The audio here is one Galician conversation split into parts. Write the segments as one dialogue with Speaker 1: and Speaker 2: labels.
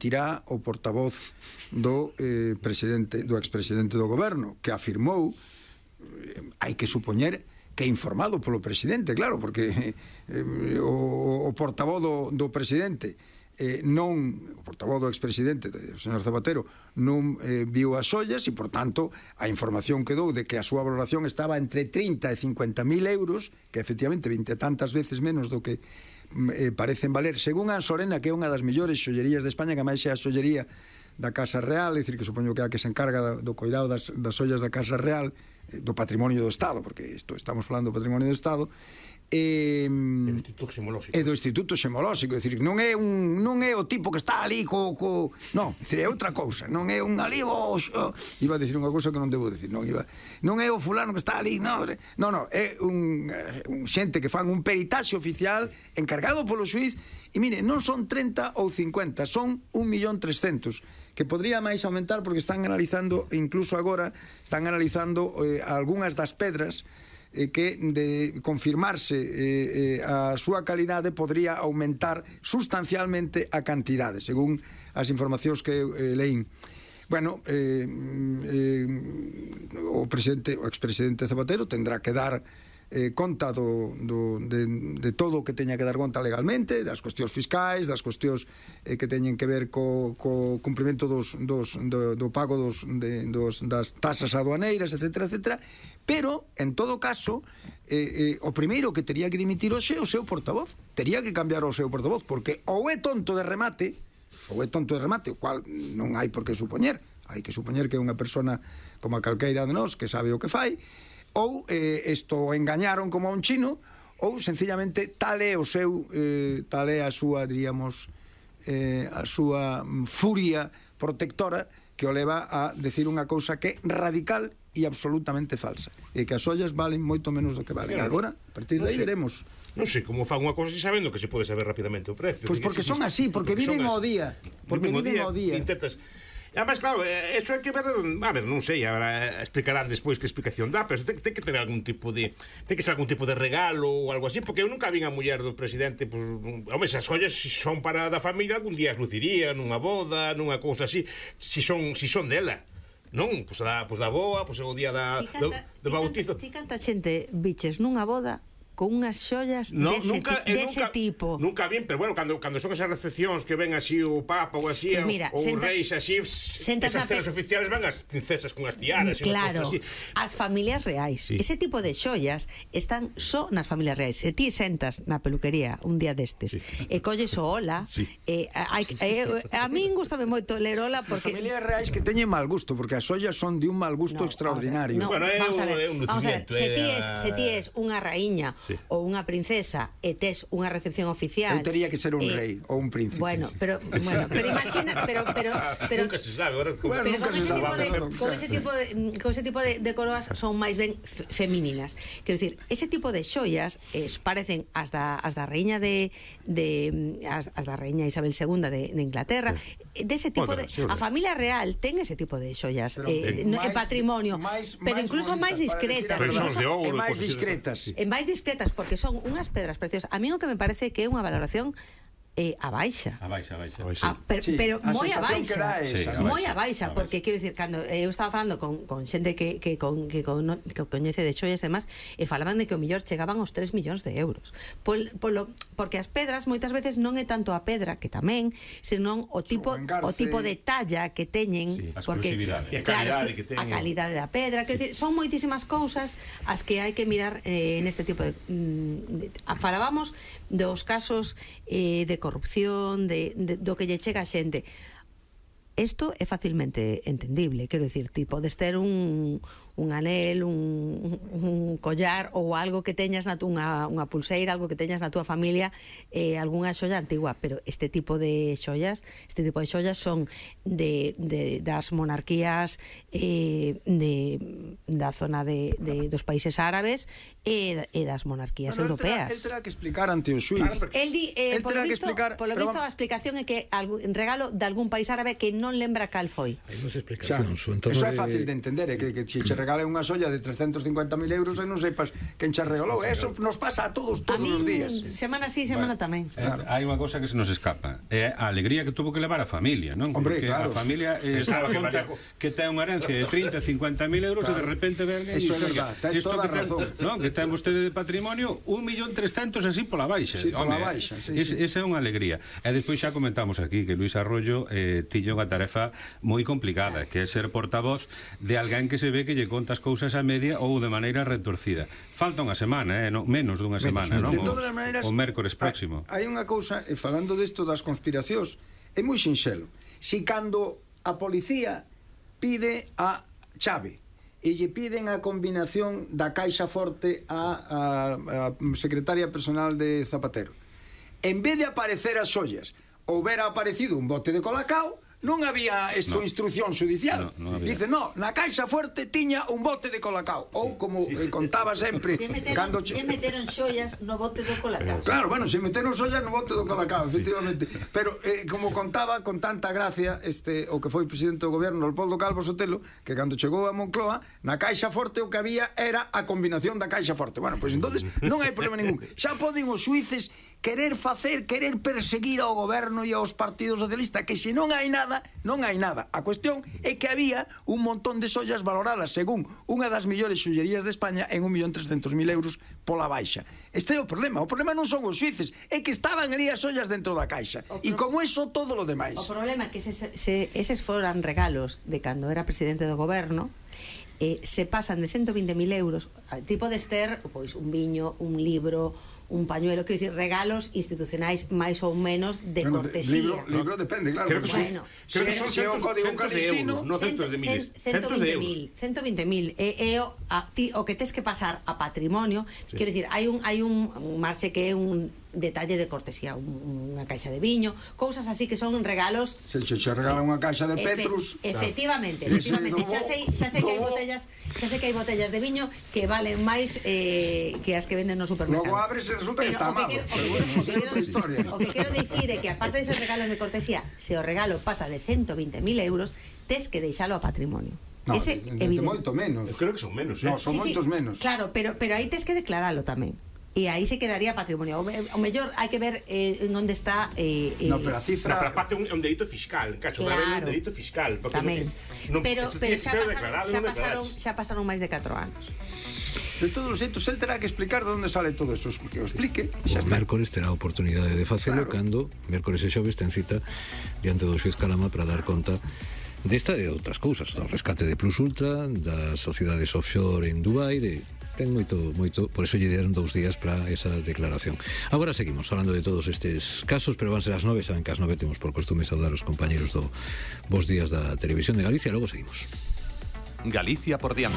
Speaker 1: dimitirá o portavoz do expresidente do goberno, que afirmou, hai que supoñer que é informado polo presidente, claro, porque o portavoz do presidente o portavoz do expresidente, o señor Zapatero, non viu as ollas e, por tanto, a información que dou de que a súa valoración estaba entre 30 e 50 mil euros, que efectivamente 20 tantas veces menos do que parecen valer, según a Sorena, que é unha das mellores xollerías de España, que máis é a xollería da Casa Real, é dicir, que supoño que é a que se encarga do coidado das ollas da Casa Real, do patrimonio do Estado, porque estamos falando do patrimonio do Estado, e do Instituto Xemolóxico, é dicir, non é o tipo que está ali non, é dicir, é outra cousa, non é un ali iba a dicir unha cousa que non debo dicir, non é o fulano que está ali, non, é un xente que fan un peritaxe oficial encargado polo xuiz. E mire, non son 30 ou 50, son 1.300.000, que podría máis aumentar porque están analizando, incluso agora, están analizando algunhas das pedras que de confirmarse a súa calidade podría aumentar sustancialmente a cantidade, según as informacións que leín. Bueno, o expresidente Zapatero tendrá que dar conta de todo o que teña que dar conta legalmente, das cuestións fiscais, das cuestións que teñen que ver co cumprimento do pago das tasas aduaneiras, etcétera, etcétera. Pero, en todo caso, o primeiro que tería que dimitir hoxe é o seu portavoz. Tería que cambiar o seu portavoz, porque ou é tonto de remate, o cual non hai por que supoñer. Hai que supoñer que é unha persona como a calqueira de nós que sabe o que fai, ou isto engañaron como a un chino, ou sencillamente tal é a súa, diríamos, a súa furia protectora que o leva a decir unha cousa que é radical e absolutamente falsa, e que as ollas valen moito menos do que valen. Agora, a partir de aí veremos.
Speaker 2: Non sei como fan unha cousa así sabendo que se pode saber rapidamente o precio.
Speaker 1: Pois porque son así, porque viven ao día. Porque viven ao día.
Speaker 2: Intentas... E además, claro, eso hai que ver... A ver, non sei, agora explicarán despois que explicación dá, pero ten que ter algún tipo de... Ten que ser algún tipo de regalo ou algo así, porque eu nunca vin a muller do presidente, pues, home, esas ollas son para da familia, algún día as lucirían, nunha boda, nunha cousa así, si son dela. Non? Pois da boa, pois o día do bautizo.
Speaker 3: Ti canta xente biches nunha boda con unhas xollas dese tipo.
Speaker 2: Nunca bien, pero bueno, cando son esas recepcións que ven así o Papa ou así, pues mira, ou os reis así, esas cenas oficiales van as princesas con as tiaras.
Speaker 3: Claro, as familias reais. Sí. Ese tipo de xollas están só nas familias reais. Se ti sentas na peluquería un día destes e colles o ola, a min gustame moito ler ola porque...
Speaker 1: As familias reais que teñen mal gusto, porque as xollas son de un mal gusto extraordinario.
Speaker 2: Bueno, vamos a ver,
Speaker 3: se ti es unha raíña ou unha princesa e tes unha recepción oficial,
Speaker 1: eu tería que ser un rei ou un príncipe.
Speaker 3: Bueno, pero imagina, pero
Speaker 2: nunca se sabe, ahora
Speaker 3: con ese tipo de coroas son máis ben femininas. Quero dicir, ese tipo de xollas parecen as da raíña as da raíña Isabel II de Inglaterra, dese tipo de... A familia real ten ese tipo de xollas en patrimonio, pero incluso máis discretas.
Speaker 1: máis discretas.
Speaker 3: Porque son unhas pedras preciosas. A mí o que me parece que é unha valoración a baixa. Pero moi a baixa, porque quero dicir, cando eu estaba falando con xente que coñece de xollas e demás, e falaban de que o mellor chegaban aos 3 millóns de euros. Porque as pedras moitas veces non é tanto a pedra, que tamén, senón o tipo de talla que teñen, porque
Speaker 2: a calidade que teñen,
Speaker 3: a calidade da pedra, quero dicir, son moitísimas cousas as que hai que mirar neste tipo de... Falábamos dos casos de corrupción, do que lle chega a xente. Isto é facilmente entendible, quero dicir, ti podes ter un anel, un collar ou algo que teñas unha pulseira, algo que teñas na túa familia, algunha xolla antigua, pero este tipo de xollas son das monarquías da zona dos países árabes e das monarquías europeas.
Speaker 1: El terá que explicar ante o xuiz.
Speaker 3: Polo visto a explicación é que un regalo de algún país árabe que non lembra cal foi.
Speaker 4: Hai unhas explicacións.
Speaker 1: Eso é fácil de entender, que se regalen unha xolla de 350.000 euros e non sepas quen che regalou. Eso nos pasa a todos os días.
Speaker 3: Semana sí, semana tamén.
Speaker 4: Hai unha cosa que se nos escapa, é a alegría que tuvo que levar a familia, non?
Speaker 1: Hombre,
Speaker 4: porque
Speaker 1: claro.
Speaker 4: a familia se dá conta que ten unha herencia de 30-50.000 euros e de repente ve alguén
Speaker 1: Eso é verdad, tens toda a razón.
Speaker 4: Non, que ten vostede de patrimonio 1.300.000 así pola baixa.
Speaker 1: Sí, pola baixa, sí.
Speaker 4: Esa é unha alegría. E despois xa comentamos aquí que Luis Arroyo tiña unha tarefa moi complicada, que é ser portavoz de alguén que se ve que lle conta as cousas a media ou de maneira retorcida. Falta unha semana, non? Menos dunha semana, non?
Speaker 1: De todas as maneiras,
Speaker 4: o mércores próximo.
Speaker 1: Hai unha cousa, falando desto das conspiracións, é moi sinxelo. Si cando a policía pide a chave e lle piden a combinación da caixa forte a secretaria personal de Zapatero, en vez de aparecer as ollas, houbera aparecido un bote de Colacao, non había instrucción judicial. Dice, na caixa forte tiña un bote de Colacao. Ou, como contaba sempre, cando
Speaker 3: meteron xollas no bote do Colacao.
Speaker 1: Claro, bueno, se meteron xollas no bote do Colacao, efectivamente. Pero, como contaba con tanta gracia o que foi presidente do goberno, Leopoldo Calvo Sotelo, que cando chegou a Moncloa, na caixa forte o que había era a combinación da caixa forte. Bueno, pois entonces non hai problema ningún. Xa poden os xuíces querer perseguir ao goberno e aos partidos socialistas, que se non hai nada, non hai nada. A cuestión é que había un montón de xollas valoradas según unha das mellores xollerías de España en 1.300.000 euros pola baixa. Este é o problema. O problema non son os xuíces, é que estaban ali as xollas dentro da caixa. E como eso, todo lo demais.
Speaker 3: O problema é que eses foran regalos de cando era presidente do goberno, se pasan de 120.000 euros, tipo de ser pois un viño, un libro, un pañuelo, quero dicir, regalos institucionais máis ou menos de cortesía.
Speaker 1: Libro depende, claro.
Speaker 2: Creo que son cientos de euros, non centos de miles.
Speaker 3: 120.000. O que tes que pasar a patrimonio, quero dicir, hai un marxe que é un detalle de cortesía, unha caixa de viño, cousas así que son regalos.
Speaker 1: Se regalan unha caixa de Petrus.
Speaker 3: Efectivamente. Xa sei que hai botellas de viño que valen máis que as que venden no supermercado.
Speaker 1: Logo abres e resulta que está amado.
Speaker 3: O que quero dicir é que aparte de esos regalos de cortesía, se o regalo pasa de 120.000 euros, tes que deixalo a patrimonio.
Speaker 1: No, de moito menos.
Speaker 2: Eu creo que son menos,
Speaker 1: No, son moitos menos.
Speaker 3: Claro, pero aí tes que declaralo tamén. E aí se quedaría patrimonio. O mellor hai que ver en onde está
Speaker 1: no, pero a cifra...
Speaker 2: pero aparte é un delito fiscal, cacho, claro, un delito fiscal,
Speaker 3: tamén. Pero xa pasaron máis de 4 anos.
Speaker 1: De todos os xeitos, el terá que explicar de onde sale todo eso, que o explique.
Speaker 5: O mércores terá a oportunidade de facelo, cando mércores e xoves ten cita diante do xuiz Calama para dar conta desta e de outras cousas, do rescate de Plus Ultra, das sociedades offshore en Dubai, ten moito, por eso lle deron 2 días para esa declaración. Agora seguimos falando de todos estes casos, pero van ser as 9, saben que as 9 temos por costume saudar os compañeros do Bos Días da Televisión de Galicia, logo seguimos.
Speaker 6: Galicia por diante.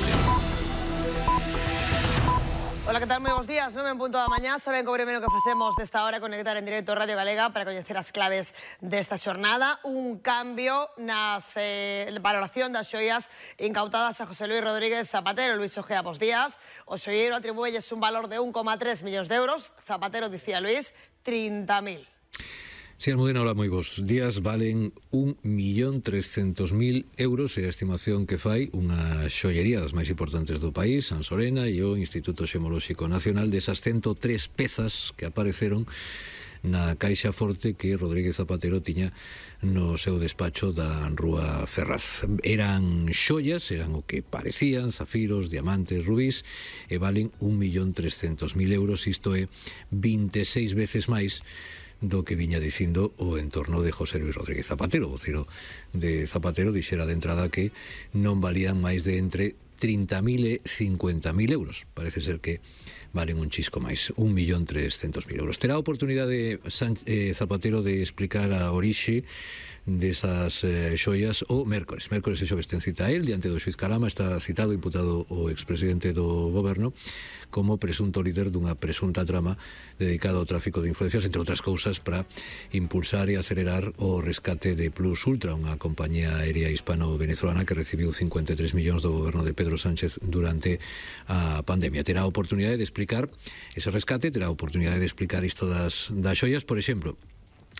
Speaker 7: Ola, que tal? Moi bons días, 9 en punto da mañá. Saben que o primeiro que facemos desta hora é conectar en directo Radio Galega para coñecer as claves desta xornada. Un cambio na valoración das xoias incautadas a José Luis Rodríguez Zapatero. Luis Ojea, bons días. O xoieiro atribúelles un valor de 1,3 millóns de euros. Zapatero, dicía Luis, 30.000.
Speaker 5: Si, Almudena, hola, moi bons días. Valen 1.300.000 euros e a estimación que fai unha xollería das máis importantes do país, San Sorena e o Instituto Xemolóxico Nacional, desas 103 pezas que apareceron na caixa forte que Rodríguez Zapatero tiña no seu despacho da Rúa Ferraz. Eran xollas, eran o que parecían zafiros, diamantes, rubís, e valen 1.300.000 euros. Isto é 26 veces máis do que viña dicindo o entorno de José Luis Rodríguez Zapatero. O vocero de Zapatero dixera de entrada que non valían máis de entre 30.000 e 50.000 euros. Parece ser que valen un chisco máis, 1.300.000 euros. Terá a oportunidade Zapatero de explicar a orixe desas xoias o mércores e xoves ten cita a él diante do xuiz Calama. Está citado, imputado o expresidente do goberno como presunto líder dunha presunta trama dedicada ao tráfico de influencias, entre outras cousas, para impulsar e acelerar o rescate de Plus Ultra, unha compañía aérea hispano-venezolana que recibiu 53 millóns do goberno de Pedro Sánchez durante a pandemia. Terá a oportunidade de explicar ese rescate, terá a oportunidade de explicar isto das xoias. Por exemplo,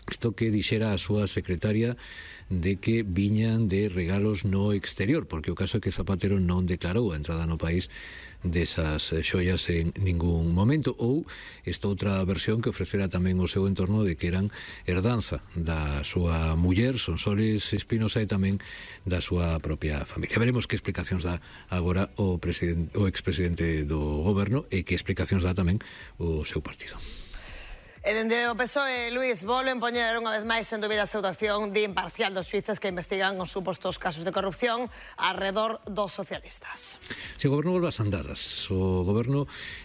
Speaker 5: isto que dixera a súa secretaria de que viñan de regalos no exterior, porque o caso é que Zapatero non declarou a entrada no país desas xoias en ningún momento, ou esta outra versión que ofrecera tamén o seu entorno de que eran herdanza da súa muller, Sonsoles Espinosa, e tamén da súa propia familia. Veremos que explicacións dá agora o expresidente do goberno e que explicacións dá tamén o seu partido.
Speaker 7: E dende o PSOE, Luís, volven poñer unha vez máis en dúbida a situación de imparcial dos xuíces que investigan os supostos casos de corrupción alrededor dos socialistas.
Speaker 5: Se o goberno volve ás andadas, o goberno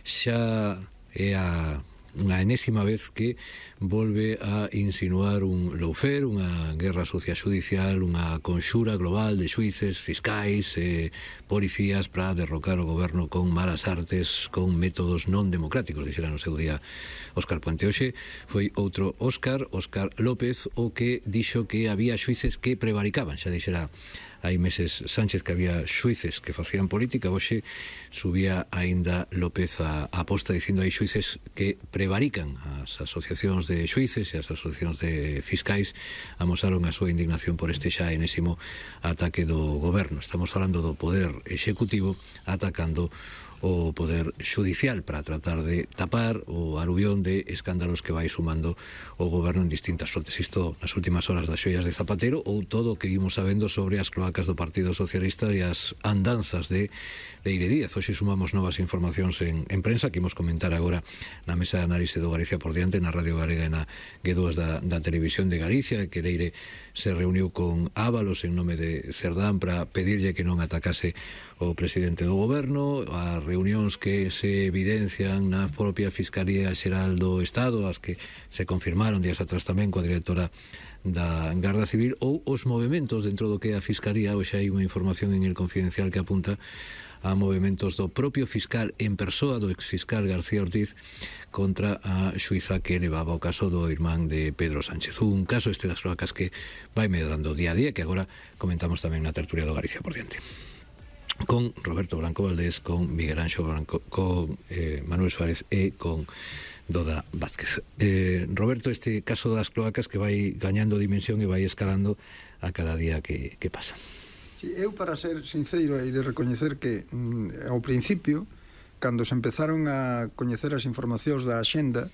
Speaker 5: xa é unha enésima vez que volve a insinuar un lawfare, unha guerra sucia judicial, unha conxura global de xuíces, fiscais e policías para derrocar o goberno con malas artes, con métodos non democráticos, dixera no seu día Óscar Puente. Hoxe foi outro Óscar López, o que dixo que había xuíces que prevaricaban. Xa dixera hai meses Sánchez que había xuíces que facían política. Hoxe subía aínda López a aposta dicindo hai xuíces que prevarican. As asociacións de xuíces e as asociacións de fiscais amosaron a súa indignación por este xa enésimo ataque do goberno. Estamos falando do poder executivo atacando o poder judicial para tratar de tapar o aluvión de escándalos que vai sumando o goberno en distintas frontes. Isto nas últimas horas das xoias de Zapatero, ou todo o que vimos sabendo sobre as cloacas do Partido Socialista e as andanzas de Leire Díaz. Hoxe sumamos novas informacións en prensa que imos comentar agora na mesa de análise do Galicia por diante, na Radio Galega e na G2 da Televisión de Galicia, que Leire se reuniu con Ábalos en nome de Cerdán para pedirlle que non atacase o presidente do goberno, as reunións que se evidencian na propia Fiscalía Xeral do Estado, as que se confirmaron días atrás tamén coa directora da Garda Civil, ou os movementos dentro do que é a Fiscalía. Hoxe hai unha información en El Confidencial que apunta a movementos do propio fiscal en persoa do exfiscal García Ortiz contra a xuíza que levaba o caso do irmán de Pedro Sánchez. Un caso este das cloacas que vai medrando día a día, que agora comentamos tamén na tertulia do Galicia por diante, con Roberto Blanco Valdés, con Miguel Anxo Branco, con Manuel Suárez e con Doda Vázquez. Roberto, este caso das cloacas que vai gañando dimensión e vai escalando a cada día que pasa.
Speaker 1: Sí, eu, para ser sincero e de recoñecer que ao principio, cando se empezaron a coñecer as informacións da Axenda,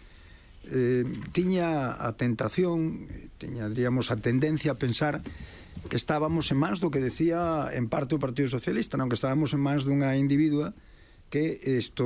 Speaker 1: tiña a tentación, diríamos, a tendencia a pensar que estábamos en mans do que decía en parte o Partido Socialista, non que estábamos en mans dunha individua que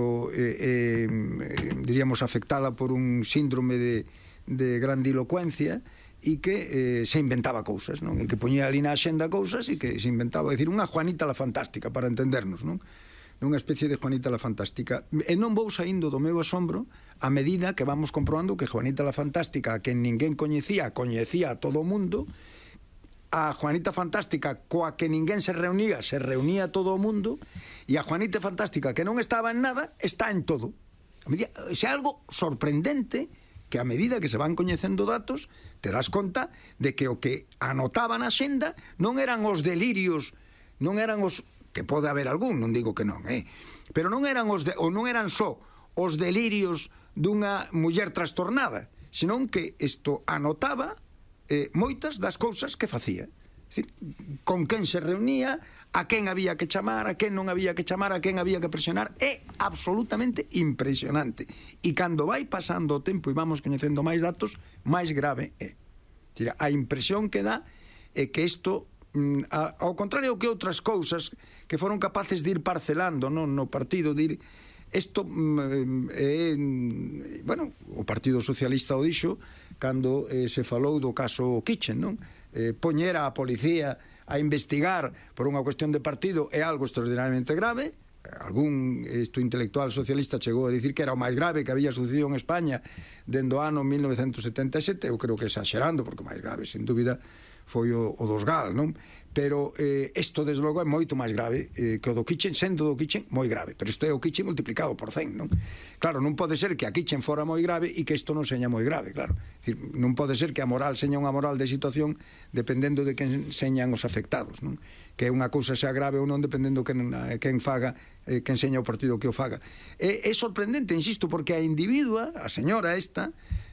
Speaker 1: diríamos, afectada por un síndrome de grandilocuencia e que se inventaba cousas, non? E que poñía ali na Axenda cousas e que se inventaba, decir, unha Juanita la Fantástica, para entendernos, non? Nunha especie de Juanita la Fantástica. E non vou saindo do meu asombro a medida que vamos comprobando que Juanita la Fantástica, a quen ninguén coñecía a todo o mundo, a Juanita Fantástica coa que ninguén se reunía todo o mundo, e a Juanita Fantástica que non estaba en nada, está en todo. É algo sorprendente que a medida que se van coñecendo datos te das conta de que o que anotaban na Xenda non eran os delirios, non eran os, que pode haber algún, non digo que non, pero non eran non eran só os delirios dunha muller trastornada, senón que isto anotaba moitas das cousas que facía. É dicir, con quen se reunía, a quen había que chamar, a quen non había que chamar, a quen había que presionar. É absolutamente impresionante. E cando vai pasando o tempo e vamos coñecendo máis datos, máis grave é. A impresión que dá é que isto, ao contrario que outras cousas que foron capaces de ir parcelando, non, no partido, de ir... Isto bueno, o Partido Socialista o dixo cando se falou do caso Kitchen, non? Poñer a policía a investigar por unha cuestión de partido é algo extraordinariamente grave. Algún intelectual socialista chegou a dicir que era o máis grave que había sucedido en España dende o ano 1977. Eu creo que exagerando, porque o máis grave, sen dúbida, foi o dos GAL, non? Pero isto, desde logo, é moito máis grave que o do Kitchen, sendo do Kitchen moi grave. Pero isto é o Kitchen multiplicado por 100, non? Claro, non pode ser que a Kitchen fora moi grave e que isto non seña moi grave, claro. Decir, non pode ser que a moral seña unha moral de situación dependendo de quen señan os afectados, non? Que unha cousa sea grave ou non dependendo quen faga, quen seña o partido que o faga. É sorprendente, insisto, porque a individua, a señora esta,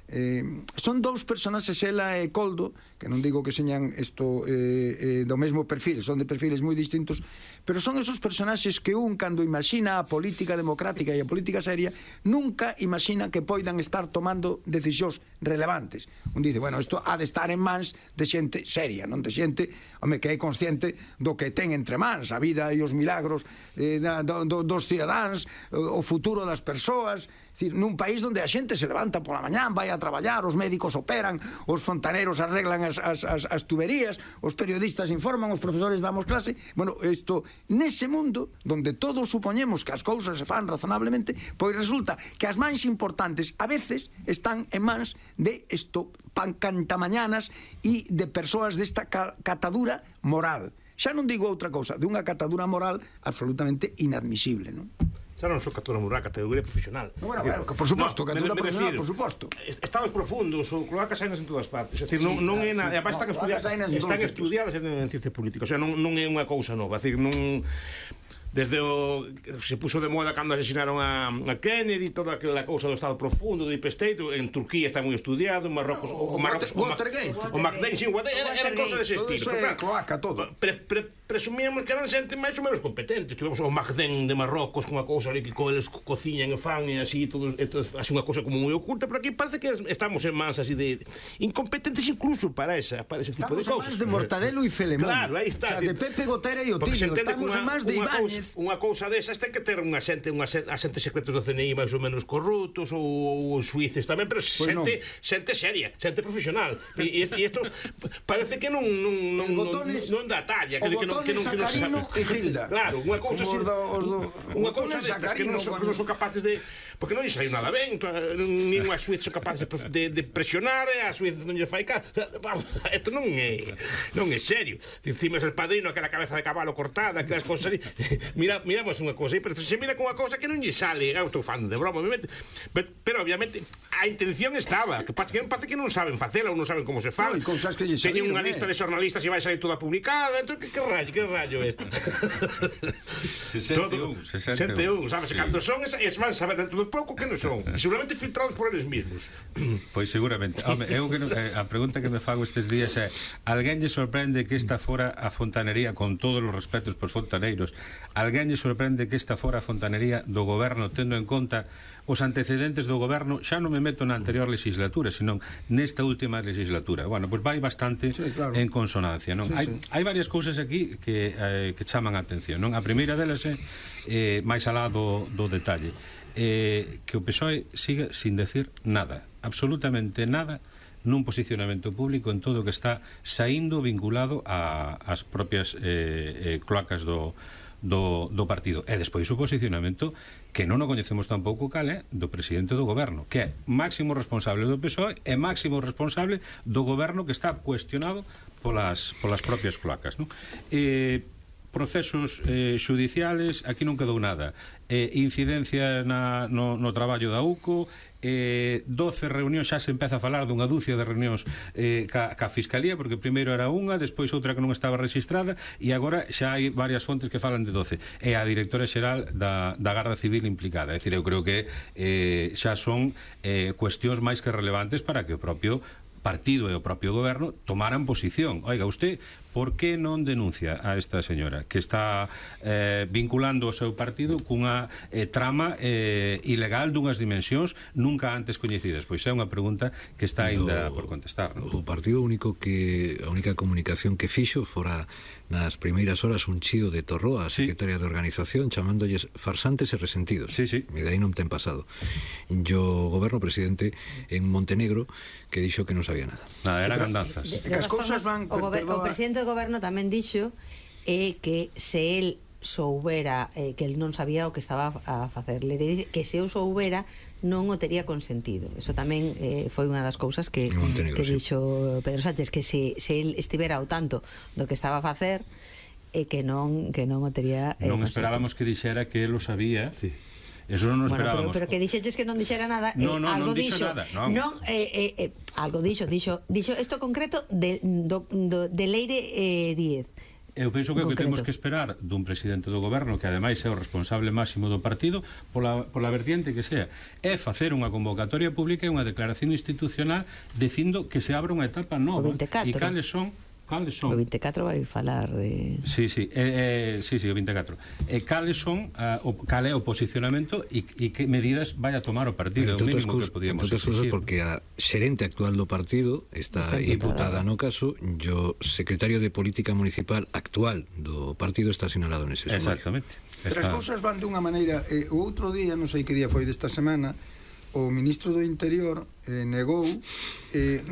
Speaker 1: son dous personaxes, ela e Coldo, que non digo que señan isto do mesmo perfil, son de perfiles moi distintos, pero son esos personaxes que un, cando imagina a política democrática e a política seria, nunca imagina que poidan estar tomando decisións relevantes. Un dice, bueno, isto ha de estar en mans de xente seria, non de xente, home, que é consciente do que ten entre mans, a vida e os milagros dos cidadáns, o futuro das persoas. Decir, nun país onde a xente se levanta pola mañán, vai a traballar, os médicos operan, os fontaneros arreglan as tuberías, os periodistas informan, os profesores damos clase. Bueno, isto, nese mundo onde todos supoñemos que as cousas se fan razonablemente, pois resulta que as máis importantes a veces están en mans de pancantamañanas e de persoas desta catadura moral. Xa non digo outra cousa, de unha catadura moral absolutamente inadmisible, non?
Speaker 2: Xa non sou catadura moral, categoría profesional.
Speaker 1: Bueno, claro, por suposto, catadura profesional, por suposto.
Speaker 2: Estados profundos, ou cloacas sainas en todas partes. É dicir, non é nada, están estudiadas en ciencia política, o sea, non é unha cousa nova, é dicir, non... Desde o se puso de moda cando asesinaron a Kennedy, toda aquela cousa do Estado profundo, do Deep State, en Turquía está moi estudiado, en Marrocos o McDain, era cousa dese estilo.
Speaker 1: Cloaca, todo.
Speaker 2: Presumíamos que eran xente máis ou menos competente. Tivemos o McDain de Marrocos, con unha cousa ali que eles cociñan e fan e así, todo así unha cousa como moi oculta, pero aquí parece que estamos en mans así de incompetentes incluso para ese tipo de cousas.
Speaker 1: Estamos en mans de Mortadelo e Filemón.
Speaker 2: Claro, aí está.
Speaker 1: De Pepe Gotera e Otilio, estamos en mans de Ibáñez.
Speaker 2: Unha cousa desas ten que ter agentes secretos do CNI máis ou menos corruptos ou suíces tamén, pero xente seria, xente profesional. E isto parece que non dá talla, que non se sabe. Claro, unha cousa así, unha cousa destas que non son capaces de... Porque non lle saiu nada ben, nin as suíces son capaces de presionar, as suíces non lle fai caso. Isto non é serio. Encima el padrino, aquela cabeza de cabalo cortada, aquelas cousas ali. Miramos unha cousa aí, pero se mira con unha cousa que non lle sale. Eu estou falando de broma, obviamente. Pero obviamente a intención estaba, que parece que non saben facela ou non saben como se fa. Teñen unha lista de xornalistas e vai salir toda publicada. Entón, que rayo é esta?
Speaker 4: 61,
Speaker 2: sabes cantos son, es van saber dentro de pouco que non son, seguramente filtrados por eles mesmos.
Speaker 4: Pois seguramente. Home, a pregunta que me fago estes días é: alguén lle sorprende que esta fora a fontanería, con todos os respetos por fontaneiros, alguén lle sorprende que esta fora a fontanería do goberno, tendo en conta os antecedentes do goberno? Xa non me meto na anterior legislatura, senón nesta última legislatura. Bueno, pois vai bastante en consonancia, non? Hai varias cousas aquí que chaman a atención, non? A primeira delas é máis alá do detalle, que o PSOE siga sin decir nada, absolutamente nada, nun posicionamento público en todo o que está saindo vinculado ás propias cloacas do partido. E despois o posicionamento que non o coñecemos tampouco cal é do presidente do goberno, que é máximo responsable do PSOE e máximo responsable do goberno que está cuestionado polas propias cloacas, non? Procesos xudiciales, aquí non quedou nada. Incidencia no traballo da UCO, 12 reunións, xa se empeza a falar dunha dúcia de reunións ca Fiscalía, porque primeiro era unha, despois outra que non estaba registrada, e agora xa hai varias fontes que falan de 12. É a directora xeral da Garda Civil implicada. É dicir, eu creo que xa son cuestións máis que relevantes para que o propio partido e o propio goberno tomaran posición. Oiga, usted, por que non denuncia a esta señora que está vinculando o seu partido cunha trama ilegal dunhas dimensións nunca antes coñecidas? Pois é unha pregunta que está ainda por contestar, non?
Speaker 5: O partido único a única comunicación que fixo fora nas primeiras horas un chío de Torró a secretaria de organización chamándolles farsantes e resentidos.
Speaker 4: E
Speaker 5: de aí non ten pasado. Yo goberno presidente en Montenegro que dixo que non sabía nada.
Speaker 4: Nada, eran andanzas.
Speaker 1: As cousas van...
Speaker 3: O presidente do goberno tamén dixo que se el soubera que el non sabía o que estaba a facer, que se eu soubera non o tería consentido. Eso tamén foi unha das cousas que dixo Pedro Sánchez, que se el estivera ao tanto do que estaba a facer e que non o tería
Speaker 4: non esperábamos que dixera que el o sabía. Eso non nos esperábamos.
Speaker 3: Pero que dixeches que non dixera nada,
Speaker 4: algo dixo nada.
Speaker 3: Algo dixo isto concreto de Leire Díez.
Speaker 4: Eu penso que o que temos que esperar dun presidente do goberno, que ademais é o responsable máximo do partido, pola vertiente que sea, é facer unha convocatoria pública e unha declaración institucional dicindo que se abre unha etapa nova. E cales son?
Speaker 3: O 24 vai falar de...
Speaker 4: Sí, o 24. Cales son, cal é o posicionamento e que medidas vai a tomar o partido, o mínimo que podíamos exigir.
Speaker 5: Porque a xerente actual do partido está imputada no caso, o secretario de Política Municipal actual do partido está sinalado nese sumario.
Speaker 4: Exactamente.
Speaker 1: Pero as cousas van dunha maneira... O outro día, non sei que día foi desta semana, o ministro do Interior negou